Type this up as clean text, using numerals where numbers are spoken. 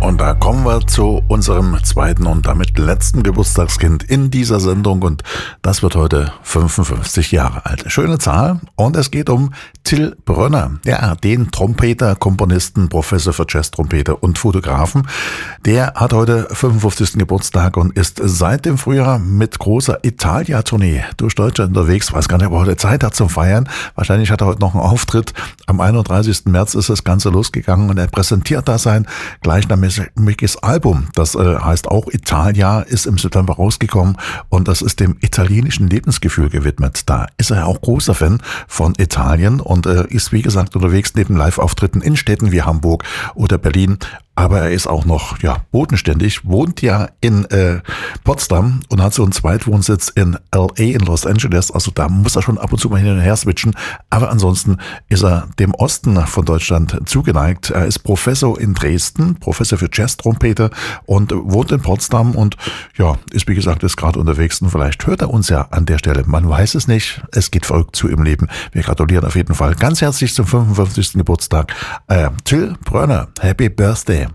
Und da kommen wir zu unserem zweiten und damit letzten Geburtstagskind in dieser Sendung und das wird heute 55 Jahre alt. Schöne Zahl und es geht um Till Brönner, ja, den Trompeter, Komponisten, Professor für Jazztrompete und Fotografen. Der hat heute 55. Geburtstag und ist seit dem Frühjahr mit großer Italia-Tournee durch Deutschland unterwegs. Weiß gar nicht, ob er heute Zeit hat zum Feiern. Wahrscheinlich hat er heute noch einen Auftritt. Am 31. März ist das Ganze losgegangen und er präsentiert da sein gleichnamiges Album. Das heißt auch Italia, ist im September rausgekommen und das ist dem italienischen Lebensgefühl gewidmet. Da ist er auch großer Fan von Italien und ist wie gesagt unterwegs neben Live-Auftritten in Städten wie Hamburg oder Berlin. Aber er ist auch noch bodenständig, wohnt ja in Potsdam und hat so einen Zweitwohnsitz in LA, in Los Angeles. Also da muss er schon ab und zu mal hin und her switchen. Aber ansonsten ist er dem Osten von Deutschland zugeneigt. Er ist Professor in Dresden, Professor für Jazztrompete und wohnt in Potsdam und ist wie gesagt jetzt gerade unterwegs. Und vielleicht hört er uns ja an der Stelle. Man weiß es nicht. Es geht verrückt zu im Leben. Wir gratulieren auf jeden Fall ganz herzlich zum 55. Geburtstag. Till Brönner, Happy Birthday.